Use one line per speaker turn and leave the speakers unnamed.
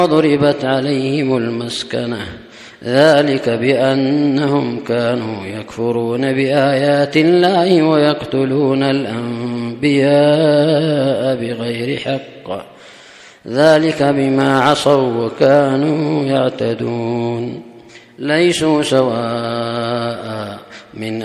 وضربت عليهم المسكنة ذلك بأنهم كانوا يكفرون بآيات الله ويقتلون الأنبياء بغير حق ذلك بما عصوا وكانوا يعتدون. ليسوا سواء من